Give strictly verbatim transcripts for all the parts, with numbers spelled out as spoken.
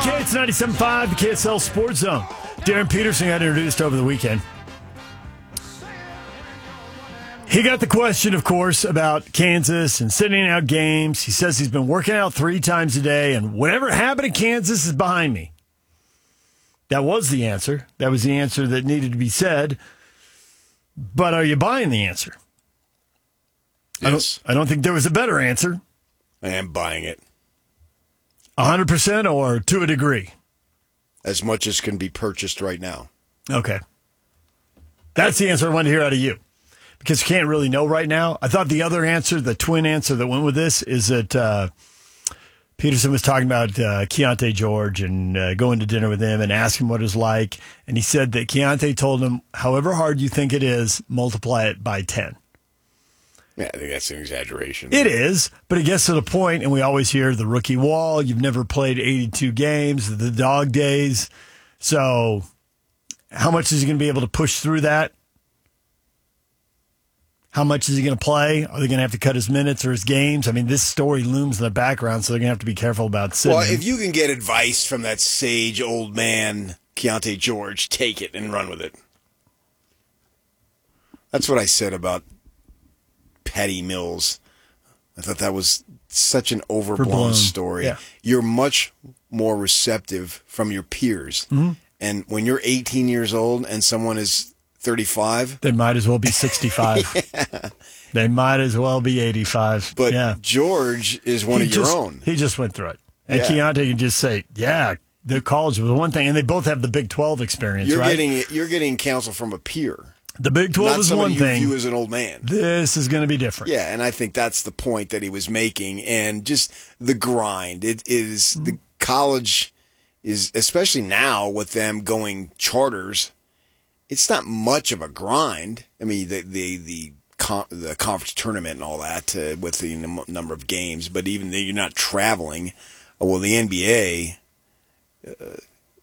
K, it's ninety-seven point five, the K S L Sports Zone. Darren Peterson got introduced over the weekend. He got the question, of course, about Kansas and sitting out games. He says he's been working out three times a day, and whatever happened in Kansas is behind me. That was the answer. That was the answer that needed to be said. But are you buying the answer? Yes. I don't, I don't think there was a better answer. I am buying it. one hundred percent or to a degree? As much as can be purchased right now. Okay. That's the answer I wanted to hear out of you. Because you can't really know right now. I thought the other answer, the twin answer that went with this, is that uh, Peterson was talking about uh, Keontae George and uh, going to dinner with him and asking what it was like. And he said that Keontae told him, however hard you think it is, multiply it by ten. Yeah, I think that's an exaggeration. It is, but it gets to the point, and we always hear the rookie wall. You've never played eighty-two games, the dog days. So how much is he going to be able to push through that? How much is he going to play? Are they going to have to cut his minutes or his games? I mean, this story looms in the background, so they're going to have to be careful about sitting. Well, if you can get advice from that sage old man, Keontae George, take it and run with it. That's what I said about Patty Mills. I thought that was such an overblown Overblown. story. Yeah. You're much more receptive from your peers. Mm-hmm. And when you're eighteen years old and someone is thirty-five. They might as well be sixty-five. Yeah. They might as well be eighty-five. But yeah. George is one he of just, your own. He just went through it. And Yeah. Keontae can just say, yeah, the college was one thing. And they both have the Big twelve experience, You're right? getting you're getting counsel from a peer. The Big twelve Not is somebody one you thing. view as an old man. This is going to be different. Yeah, and I think that's the point that he was making. And just the grind. It is Mm-hmm. the college is, especially now with them going charters, it's not much of a grind. I mean, the the the, con- the conference tournament and all that uh, with the num- number of games, but even though you're not traveling, uh, well, the N B A uh,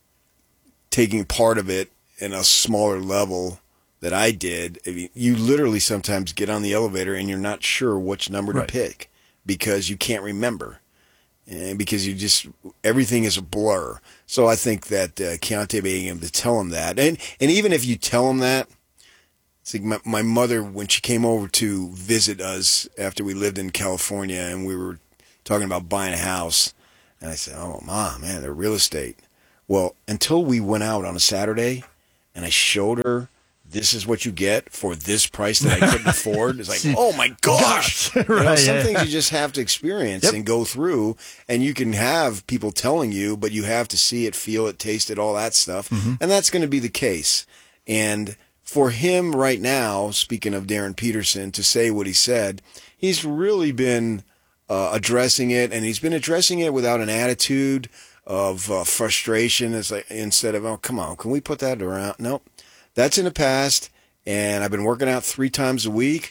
taking part of it in a smaller level that I did. I mean, you literally sometimes get on the elevator and you're not sure which number to Right. pick because you can't remember. And because you just, everything is a blur. So I think that uh, Keontae being able to tell him that, and and even if you tell him that, it's like my, my mother, when she came over to visit us after we lived in California and we were talking about buying a house, and I said, oh, Mom, man, they're real estate. Well, until we went out on a Saturday and I showed her, this is what you get for this price that I couldn't afford. It's like, oh my gosh. Gosh. You know, Right, some yeah. things you just have to experience Yep. and go through, and you can have people telling you, but you have to see it, feel it, taste it, all that stuff. Mm-hmm. And that's going to be the case. And for him right now, speaking of Darren Peterson, to say what he said, he's really been uh, addressing it, and he's been addressing it without an attitude of uh, frustration. It's like, instead of, oh, come on, can we put that around? Nope. That's in the past, and I've been working out three times a week.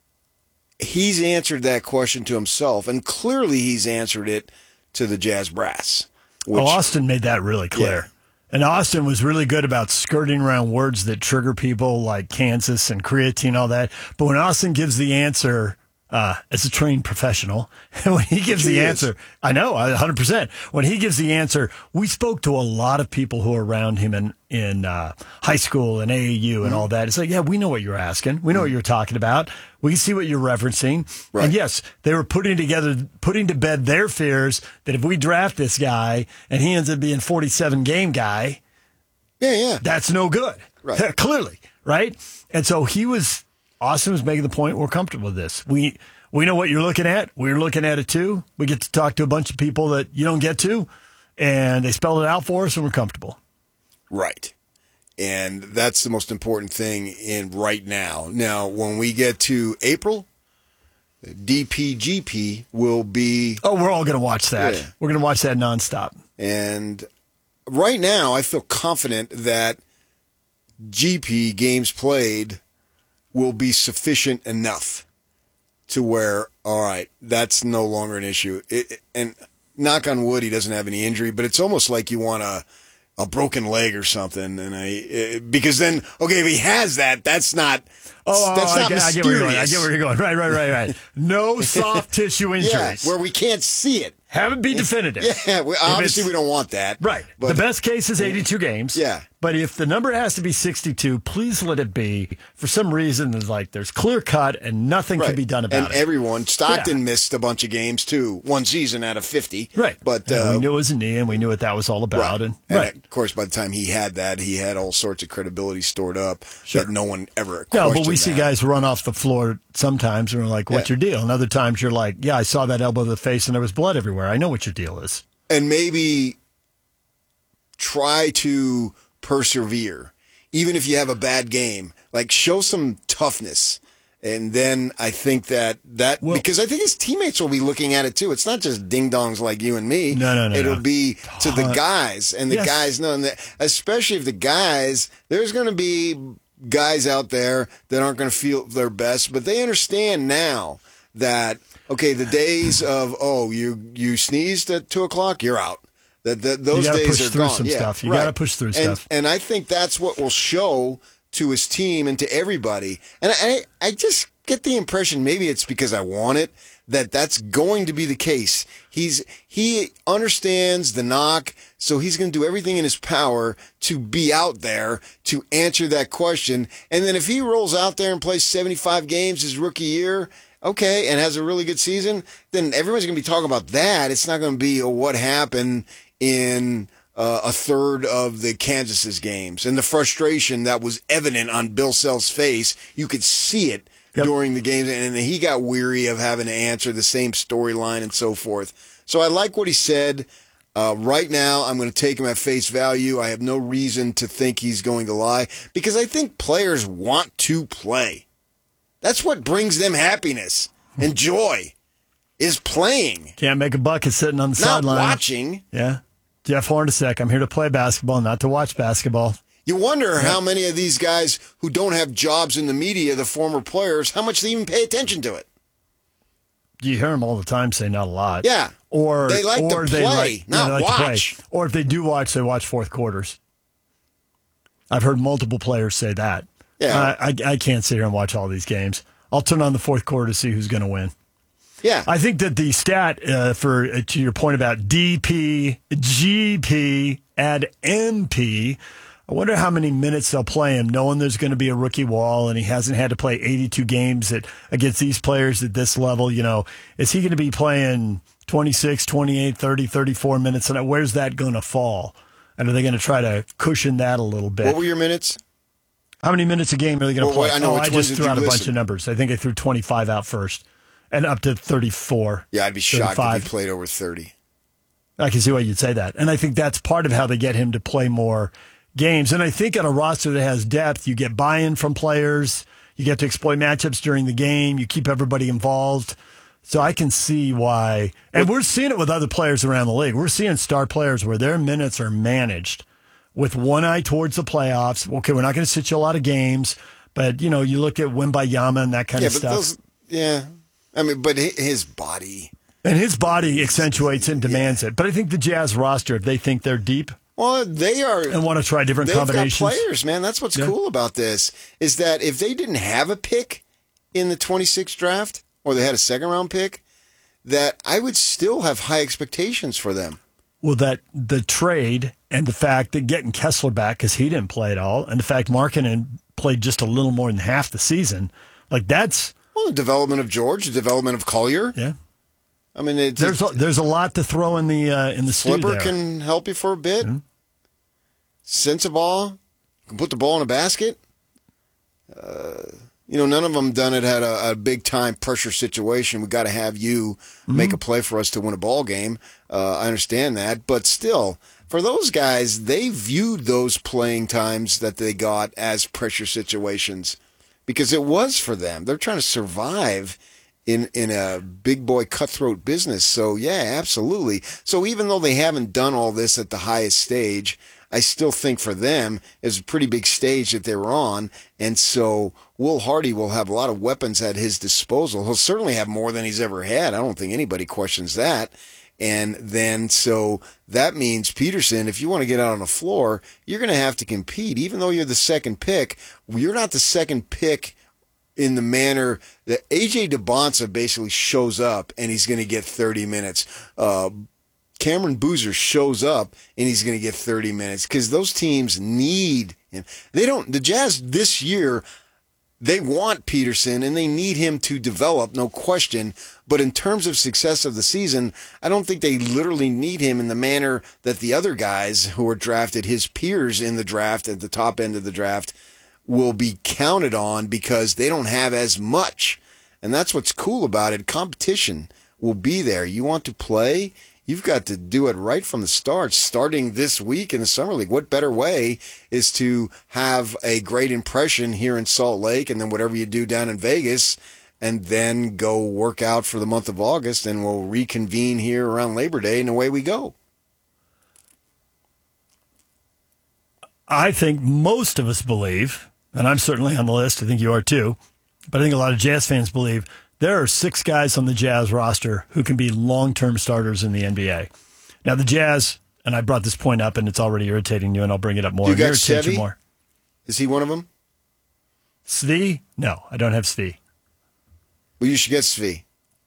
He's answered that question to himself, and clearly he's answered it to the Jazz Brass. Which, Oh, Austin made that really clear. Yeah. And Austin was really good about skirting around words that trigger people like Kansas and creatine, all that. But when Austin gives the answer, uh, as a trained professional, when he gives He the is. answer, I know, one hundred percent. When he gives the answer, we spoke to a lot of people who are around him in, in uh, high school and A A U and Mm-hmm. all that. It's like, yeah, we know what you're asking. We know what you're talking about. We see what you're referencing. Right. And yes, they were putting together, putting to bed their fears that if we draft this guy and he ends up being forty-seven game guy, yeah, yeah. that's no good. Right. Clearly, right? And so he was, Austin was making the point, we're comfortable with this. We we know what you're looking at. We're looking at it too. We get to talk to a bunch of people that you don't get to, and they spelled it out for us, and we're comfortable. Right. And that's the most important thing in right now. Now, when we get to April, D P G P will be, Oh, we're all going to watch that. Yeah. We're going to watch that nonstop. and right now I feel confident that G P games played will be sufficient enough to where, all right, that's no longer an issue. It, and knock on wood, he doesn't have any injury, but it's almost like you want a, a broken leg or something. And I, it, because then, okay, if he has that, that's not, Oh, that's oh, not I, get, I get where you're going. I mysterious. get where you're going. Right, right, right, right. No soft tissue Yeah, injuries. where we can't see it. Have it be definitive. Yeah, we, obviously we don't want that. Right. But, the best case is eighty-two games. Yeah. But if the number has to be sixty-two, please let it be. For some reason, there's like there's clear cut and nothing right. can be done about and it. And everyone, Stockton yeah. missed a bunch of games too, one season out of fifty. Right. But uh, we knew it uh, was a knee, and we knew what that was all about. Right. And, and right. of course, by the time he had that, he had all sorts of credibility stored up Sure. that no one ever questioned. No, but we see that. guys run off the floor sometimes, and we're like, "What's Yeah. your deal?" And other times, you're like, "Yeah, I saw that elbow to the face, and there was blood everywhere. I know what your deal is." And maybe try to persevere, even if you have a bad game. Like, show some toughness. And then I think that, that Well, because I think his teammates will be looking at it too. It's not just ding-dongs like you and me. No, no, no, It'll no. be to the guys. And the Yes. guys know, and the, especially if the guys, there's going to be guys out there that aren't going to feel their best, but they understand now that, okay, the days of, oh, you, you sneezed at two o'clock, you're out. That, that those You gotta days push are through gone. some Yeah, stuff. You right. gotta push through and, stuff. And I think that's what will show to his team and to everybody. And I, I just get the impression, maybe it's because I want it, that that's going to be the case. He's he understands the knock, so he's going to do everything in his power to be out there to answer that question. And then if he rolls out there and plays seventy-five games his rookie year, okay, and has a really good season, then everyone's going to be talking about that. It's not going to be, oh, what happened in uh, a third of the Kansas's games and the frustration that was evident on Bill Self's face. You could see it Yep. during the games, and he got weary of having to answer the same storyline and so forth. So I like what he said. Uh, right now, I'm going to take him at face value. I have no reason to think he's going to lie because I think players want to play. That's what brings them happiness and joy, is playing. Can't make a bucket sitting on the Not sideline. watching. Yeah. Jeff Hornacek, I'm here to play basketball, not to watch basketball. You wonder how many of these guys who don't have jobs in the media, the former players, how much they even pay attention to it. You hear them all the time say not a lot. Yeah. Or They like to or they play, like, not they like to play. watch. Or if they do watch, they watch fourth quarters. I've heard multiple players say that. Yeah. I, I, I can't sit here and watch all these games. I'll turn on the fourth quarter to see who's going to win. Yeah. I think that the stat uh, for uh, to your point about D P, G P, and M P, I wonder how many minutes they'll play him, knowing there's going to be a rookie wall and he hasn't had to play eighty-two games at, against these players at this level. You know, is he going to be playing twenty-six, twenty-eight, thirty, thirty-four minutes? And where's that going to fall? And are they going to try to cushion that a little bit? What were your minutes? How many minutes a game are they going to Well, play? I know oh, which I ones just did threw you out a bunch listen? of numbers. I think I threw twenty-five out first and up to thirty-four. Yeah, I'd be shocked thirty-five. if he played over thirty. I can see why you'd say that. And I think that's part of how they get him to play more games. And I think on a roster that has depth, you get buy-in from players. You get to exploit matchups during the game. You keep everybody involved. So I can see why. And we're seeing it with other players around the league. We're seeing star players where their minutes are managed with one eye towards the playoffs. Okay, we're not going to sit you a lot of games, but, you know, you look at Wembayama and that kind Yeah, of but stuff. those, yeah. I mean, but hi- his body. And his body accentuates and demands it. But I think the Jazz roster, if they think they're deep Well, they are. and want to try different They've got combinations. players, man. That's what's Yeah. cool about this is that if they didn't have a pick in the twenty-sixth draft or they had a second round pick, that I would still have high expectations for them. Well, that the trade and the fact that getting Kessler back because he didn't play at all, and the fact Markkanen played just a little more than half the season, like that's Well, the development of George, the development of Collier. yeah. I mean, it's, There's a, there's a lot to throw in the uh, in the stew Flipper there. can help you for a bit. Mm-hmm. Sense a ball, can put the ball in a basket. Uh, you know, none of them done it had a, a big time pressure situation. We got to have you Mm-hmm. make a play for us to win a ball game. Uh, I understand that, but still, for those guys, they viewed those playing times that they got as pressure situations because it was for them. They're trying to survive in in a big boy cutthroat business. So yeah, absolutely. So even though they haven't done all this at the highest stage, I still think for them it's a pretty big stage that they were on. And so Will Hardy will have a lot of weapons at his disposal. He'll certainly have more than he's ever had. I don't think anybody questions that. And then, so that means Peterson, if you want to get out on the floor, you're going to have to compete. Even though you're the second pick, you're not the second pick in the manner that A J DeBonsa basically shows up and he's going to get thirty minutes. Uh, Cameron Boozer shows up and he's going to get thirty minutes because those teams need him. They don't, the Jazz this year, they want Peterson and they need him to develop, no question. But in terms of success of the season, I don't think they literally need him in the manner that the other guys who are drafted, his peers in the draft at the top end of the draft, will be counted on because they don't have as much. And that's what's cool about it. Competition will be there. You want to play, you've got to do it right from the start, starting this week in the Summer League. What better way is to have a great impression here in Salt Lake and then whatever you do down in Vegas and then go work out for the month of August and we'll reconvene here around Labor Day and away we go. I think most of us believe, and I'm certainly on the list, I think you are too, but I think a lot of Jazz fans believe there are six guys on the Jazz roster who can be long-term starters in the N B A. Now, the Jazz, and I brought this point up, and it's already irritating you, and I'll bring it up more. You got Irritate you Sevi? more. Is he one of them? Svi? No, I don't have Svi. Well, you should get Svi.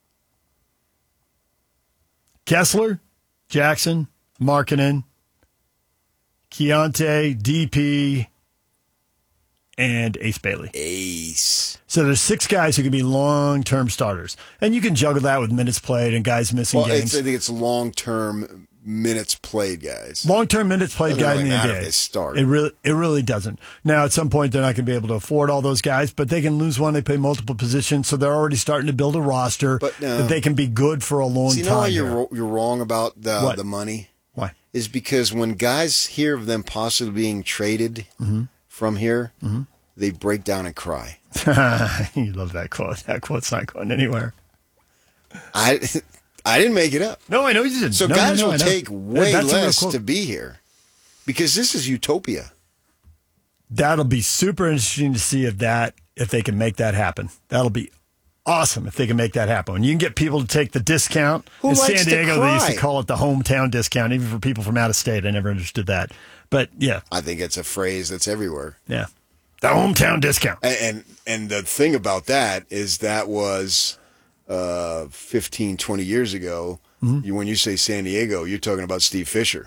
Kessler, Jackson, Markkanen, Keontae, D P, and Ace Bailey. Ace. So there's six guys who can be long-term starters. And you can juggle that with minutes played and guys missing Well, games. it's, I think it's long-term minutes played guys. Long-term minutes played Doesn't guys really in the matter N B A. if they start. It really, it really doesn't. Now, at some point, they're not going to be able to afford all those guys, but they can lose one. They play multiple positions, so they're already starting to build a roster But, uh, that they can be good for a long So you know time. why you're, here. ro- you're wrong about the, What? the money? Why? Is because when guys hear of them possibly being traded Mm-hmm. from here, mm-hmm. they break down and cry. You love that quote. That quote's not going anywhere. I I didn't make it up. No, I know you didn't. So no, guys no, no, will I know. take way That's a real less quote. to be here because this is utopia. That'll be super interesting to see if that if they can make that happen. That'll be awesome if they can make that happen. When you can get people to take the discount. Who in likes San to Diego, they used to cry? call it the hometown discount, even for people from out of state. I never understood that. But yeah, I think it's a phrase that's everywhere. yeah. The hometown discount. And and, and the thing about that is that was uh, fifteen, twenty years ago. Mm-hmm. You, when you say San Diego, you're talking about Steve Fisher.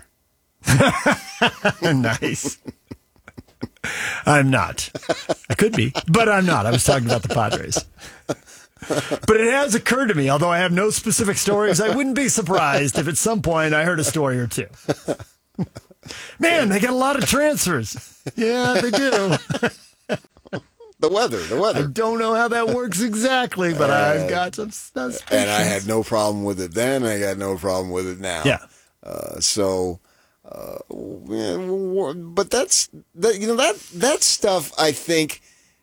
Nice. I'm not. I could be, but I'm not. I was talking about the Padres. But it has occurred to me, although I have no specific stories, I wouldn't be surprised if at some point I heard a story or two. Man, they got a lot of transfers. Yeah, they do. The weather, the I weather. don't know how that works exactly, but I've got some suspicions. And I had no problem with it then. I got no problem with it now. Yeah. Uh, so, uh, yeah, but that's that. You know that that stuff I think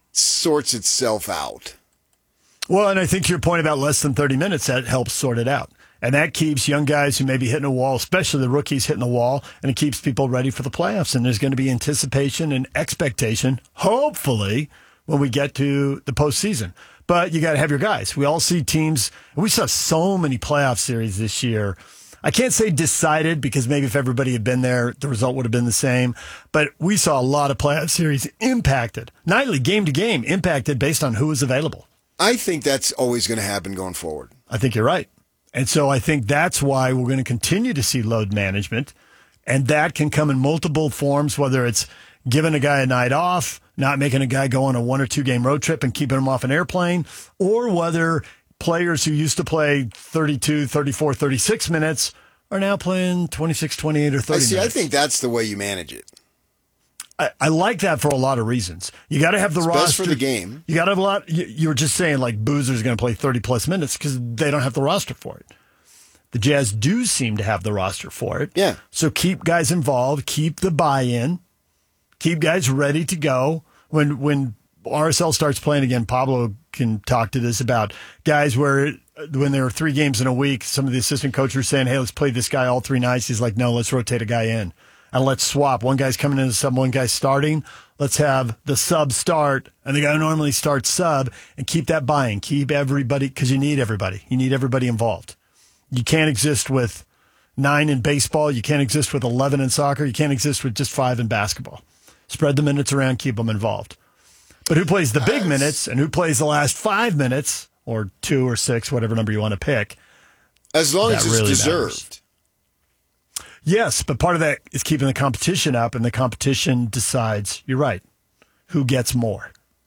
sorts itself out. Well, and I think to your point about less than thirty minutes, that helps sort it out. And that keeps young guys who may be hitting a wall, especially the rookies hitting the wall, and it keeps people ready for the playoffs. And there's going to be anticipation and expectation, hopefully, when we get to the postseason. But you got to have your guys. We all see teams. We saw so many playoff series this year. I can't say decided because maybe if everybody had been there, the result would have been the same. But we saw a lot of playoff series impacted, nightly, game to game, impacted based on who was available. I think that's always going to happen going forward. I think you're right. And so I think that's why we're going to continue to see load management. And that can come in multiple forms, whether it's giving a guy a night off, not making a guy go on a one or two game road trip and keeping him off an airplane, or whether players who used to play thirty-two, thirty-four, thirty-six minutes are now playing twenty-six, twenty-eight, or thirty I see. minutes. I think that's the way you manage it. I, I like that for a lot of reasons. You got to have the It's roster best for the game. You got to have a lot. You, you were just saying like Boozer's going to play thirty plus minutes because they don't have the roster for it. The Jazz do seem to have the roster for it. Yeah. So keep guys involved, keep the buy-in, keep guys ready to go. When when R S L starts playing again, Pablo can talk to this about guys where when there were three games in a week, some of the assistant coaches were saying, hey, let's play this guy all three nights. He's like, no, let's rotate a guy in. And let's swap. One guy's coming in as sub, one guy's starting. Let's have the sub start, and the guy who normally starts sub, and keep that buy-in. Keep everybody, because you need everybody. You need everybody involved. You can't exist with nine in baseball. You can't exist with eleven in soccer. You can't exist with just five in basketball. Spread the minutes around, keep them involved. But who plays the big minutes and who plays the last five minutes or two or six, whatever number you want to pick? As long as it's really deserved. Matters. Yes, but part of that is keeping the competition up, and the competition decides, you're right, who gets more.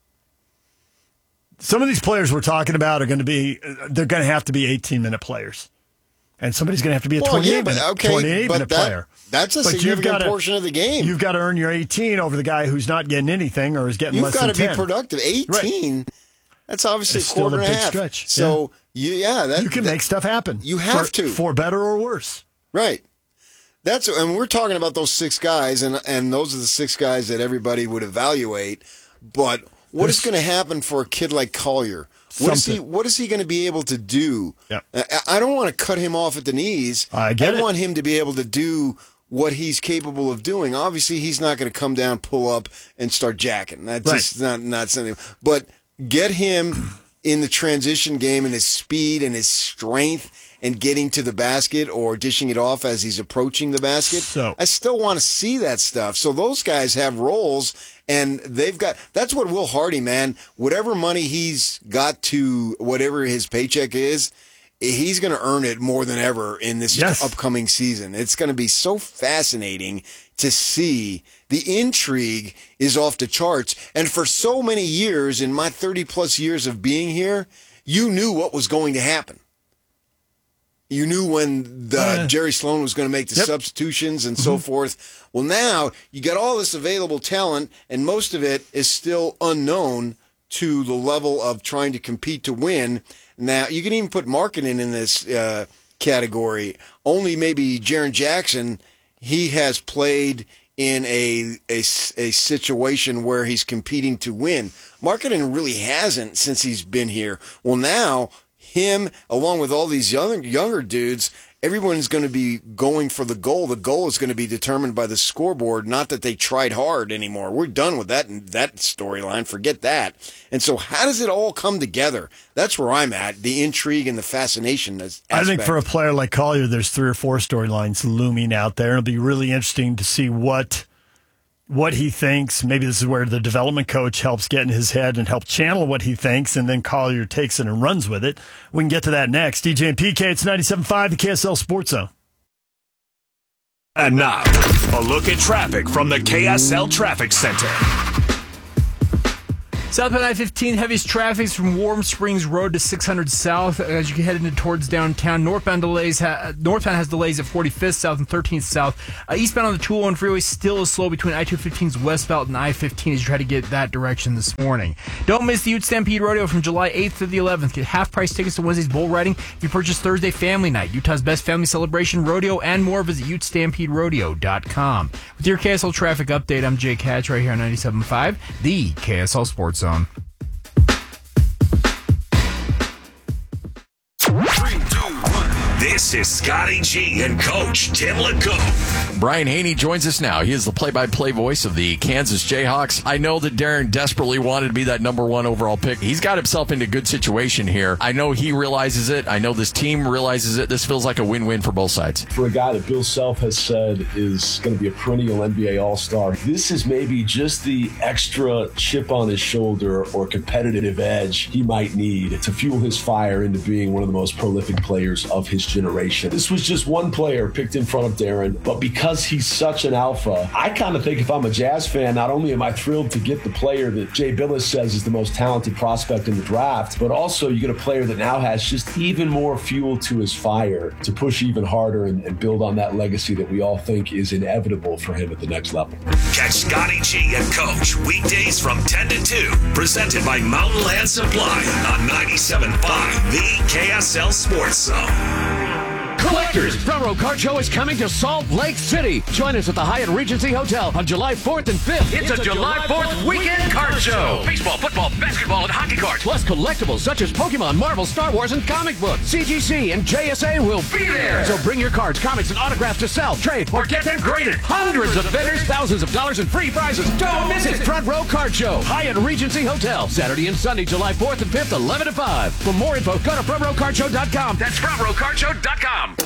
Some of these players we're talking about are going to be, they're going to have to be eighteen-minute players. And somebody's going to have to be a well, twenty-eight-minute yeah, okay, minute that, player. That's a but significant gotta, portion of the game. You've got to earn your eighteen over the guy who's not getting anything or is getting You've less than ten. You've got to be productive. eighteen, right. That's obviously it's a quarter still a and a big half. Stretch. So, yeah, you, yeah that, you can that, make stuff happen. You have for, to. For better or worse. Right. That's and we're talking about those six guys, and and those are the six guys that everybody would evaluate. But what There's, is going to happen for a kid like Collier? What is he? What is he going to be able to do? Yeah. I, I don't want to cut him off at the knees. I get I it. want him to be able to do what he's capable of doing. Obviously, he's not going to come down, pull up, and start jacking. That's right. just not not something. But get him in the transition game and his speed and his strength and getting to the basket or dishing it off as he's approaching the basket. So, I still want to see that stuff. So those guys have roles. And they've got, that's what Will Hardy, man, whatever money he's got to, whatever his paycheck is, he's going to earn it more than ever in this yes. upcoming season. It's going to be so fascinating to see. The intrigue is off the charts. And for so many years, in my thirty plus years of being here, you knew what was going to happen. You knew when the uh, Jerry Sloan was going to make the yep. substitutions and mm-hmm. so forth. Well, now you got all this available talent, and most of it is still unknown to the level of trying to compete to win. Now, you can even put marketing in this uh, category. Only maybe Jaren Jackson, he has played in a, a, a situation where he's competing to win. Marketing really hasn't since he's been here. Well, now him, along with all these young, younger dudes, everyone's going to be going for the goal. The goal is going to be determined by the scoreboard, not that they tried hard anymore. We're done with that that storyline. Forget that. And so how does it all come together? That's where I'm at, the intrigue and the fascination. Aspect. I think for a player like Collier, there's three or four storylines looming out there. It'll be really interesting to see what what he thinks. Maybe this is where the development coach helps get in his head and help channel what he thinks, and then Collier takes it and runs with it. We can get to that next. D J and P K, it's ninety-seven point five, the K S L Sports Zone. And now, a look at traffic from the K S L Traffic Center. Southbound I fifteen, heaviest traffic is from Warm Springs Road to six hundred South as you head into towards downtown. Northbound delays, ha- northbound has delays at forty-fifth South and thirteenth South. Uh, eastbound on the two oh one freeway still is slow between I two fifteen's westbound and I fifteen as you try to get that direction this morning. Don't miss the Ute Stampede Rodeo from July eighth to the eleventh. Get half-price tickets to Wednesday's bull riding if you purchase Thursday Family Night, Utah's best family celebration, rodeo, and more. Visit ute stampede rodeo dot com. With your K S L traffic update, I'm Jake Hatch right here on ninety-seven point five, the K S L Sports Zone. This is Scotty G and Coach Tim LeCouf. Brian Haney joins us now. He is the play-by-play voice of the Kansas Jayhawks. I know that Darren desperately wanted to be that number one overall pick. He's got himself into a good situation here. I know he realizes it. I know this team realizes it. This feels like a win-win for both sides. For a guy that Bill Self has said is going to be a perennial N B A All-Star, this is maybe just the extra chip on his shoulder or competitive edge he might need to fuel his fire into being one of the most prolific players of his generation. This was just one player picked in front of Darren, but because he's such an alpha, I kind of think if I'm a Jazz fan, not only am I thrilled to get the player that Jay Billis says is the most talented prospect in the draft, but also you get a player that now has just even more fuel to his fire to push even harder and, and build on that legacy that we all think is inevitable for him at the next level. Catch Scotty G and Coach weekdays from ten to two, presented by Mountain Land Supply on ninety-seven point five, the K S L Sports Zone. Collectors, Front Row Card Show is coming to Salt Lake City. Join us at the Hyatt Regency Hotel on July fourth and fifth. It's, it's a, a July fourth weekend card show. Baseball, football, basketball, and hockey cards. Plus collectibles such as Pokemon, Marvel, Star Wars, and comic books. C G C and J S A will be there. So bring your cards, comics, and autographs to sell, trade, or get them graded. Hundreds of vendors, thousands of dollars in free prizes. Don't miss it. Front Row Card Show, Hyatt Regency Hotel. Saturday and Sunday, July fourth and fifth, eleven to five. For more info, go to front row card show dot com. That's front row card show dot com.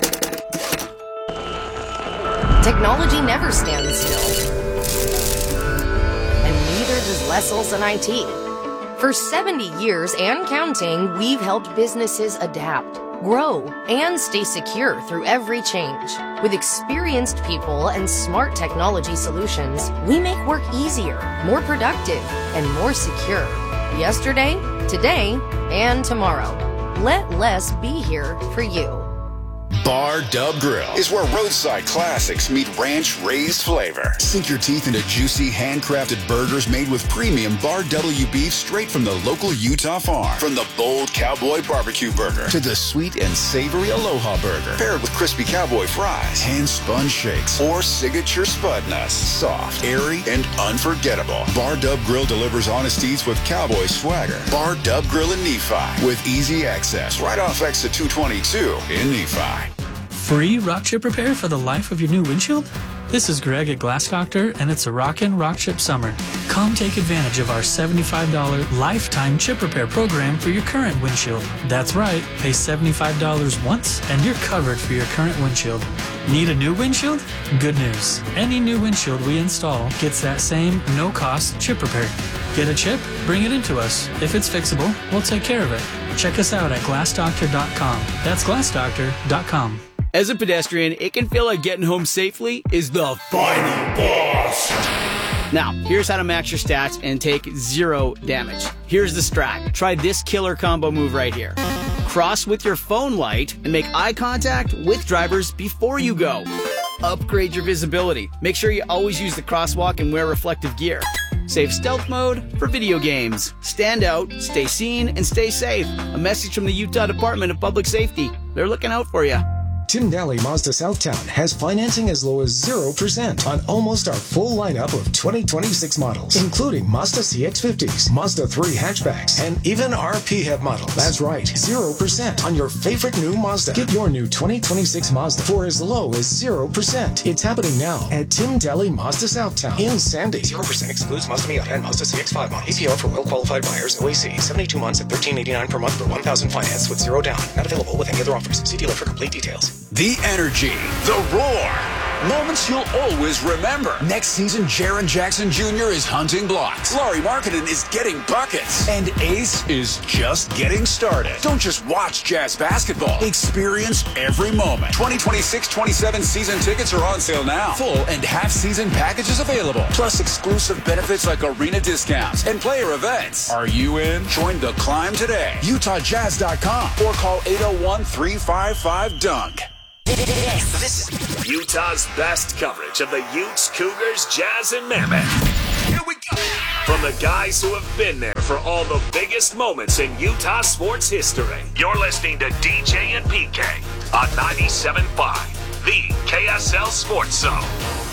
Technology never stands still. And neither does Les Olson I T. For seventy years and counting, we've helped businesses adapt, grow, and stay secure through every change. With experienced people and smart technology solutions, we make work easier, more productive, and more secure. Yesterday, today, and tomorrow. Let Les be here for you. Bar Dub Grill is where roadside classics meet ranch-raised flavor. Sink your teeth into juicy, handcrafted burgers made with premium Bar W beef straight from the local Utah farm. From the bold cowboy barbecue burger to the sweet and savory Aloha burger, paired with crispy cowboy fries, hand-spun shakes, or signature spud nuts. Soft, airy, and unforgettable. Bar Dub Grill delivers honest eats with cowboy swagger. Bar Dub Grill in Nephi with easy access right off exit two twenty-two in Nephi. Free rock chip repair for the life of your new windshield? This is Greg at Glass Doctor, and it's a rockin' rock chip summer. Come take advantage of our seventy-five dollars lifetime chip repair program for your current windshield. That's right, pay seventy-five dollars once, and you're covered for your current windshield. Need a new windshield? Good news. Any new windshield we install gets that same no-cost chip repair. Get a chip? Bring it into us. If it's fixable, we'll take care of it. Check us out at glass doctor dot com. That's glass doctor dot com. As a pedestrian, it can feel like getting home safely is the final boss. Now, here's how to max your stats and take zero damage. Here's the strat. Try this killer combo move right here. Cross with your phone light and make eye contact with drivers before you go. Upgrade your visibility. Make sure you always use the crosswalk and wear reflective gear. Save stealth mode for video games. Stand out, stay seen, and stay safe. A message from the Utah Department of Public Safety. They're looking out for you. Tim Daly Mazda Southtown has financing as low as zero percent on almost our full lineup of twenty twenty-six models, including Mazda C X fifties, Mazda three hatchbacks, and even our P HEV models. That's right, zero percent on your favorite new Mazda. Get your new twenty twenty-six Mazda for as low as zero percent. It's happening now at Tim Daly Mazda Southtown in Sandy. zero percent excludes Mazda Miata and Mazda C X five models. A P R for well-qualified buyers. O A C, seventy-two months at thirteen eighty-nine per month for one thousand finance with zero down. Not available with any other offers. See dealer for complete details. The energy, the roar, moments you'll always remember. Next season, Jaren Jackson Junior is hunting blocks. Laurie Markkinen is getting buckets. And Ace is just getting started. Don't just watch Jazz basketball. Experience every moment. twenty twenty-six twenty-seven season tickets are on sale now. Full and half season packages available. Plus exclusive benefits like arena discounts and player events. Are you in? Join the climb today. Utah Jazz dot com or call eight oh one, three five five, dunk. This is Utah's best coverage of the Utes, Cougars, Jazz, and Mammoth. Here we go. From the guys who have been there for all the biggest moments in Utah sports history. You're listening to D J and P K on ninety-seven point five, the K S L Sports Zone.